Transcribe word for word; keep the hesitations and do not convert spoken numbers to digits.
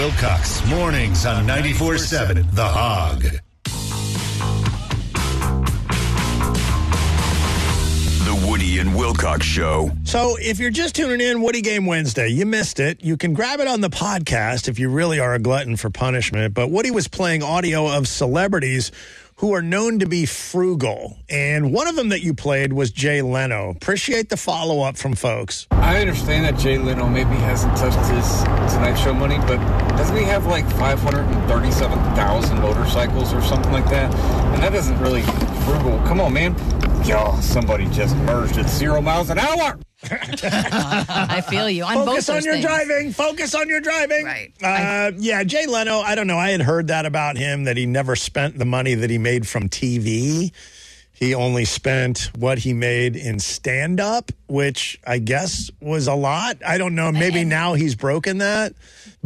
Wilcox, mornings on ninety-four seven The Hog. The Woody and Wilcox Show. So if you're just tuning in, Woody Game Wednesday, you missed it. You can grab it on the podcast if you really are a glutton for punishment. But Woody was playing audio of celebrities who are known to be frugal. And one of them that you played was Jay Leno. Appreciate the follow-up from folks. I understand that Jay Leno maybe hasn't touched his Tonight Show money, but doesn't he have like five hundred thirty-seven thousand motorcycles or something like that? And that isn't really frugal. Come on, man. Yo, somebody just merged at zero miles an hour. I feel you on Focus both on those your things. driving. Focus on your driving. Right. Uh, yeah, Jay Leno, I don't know. I had heard that about him, that he never spent the money that he made from T V. He only spent what he made in stand-up, which I guess was a lot. I don't know. Maybe And- now he's broken that.